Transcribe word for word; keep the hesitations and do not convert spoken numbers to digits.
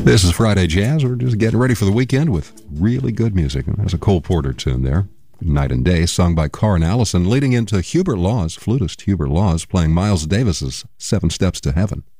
This is Friday Jazz. We're just getting ready for the weekend with really good music. There's a Cole Porter tune there, Night and Day, sung by Carr and Allison, leading into Hubert Laws, flutist Hubert Laws, playing Miles Davis's Seven Steps to Heaven.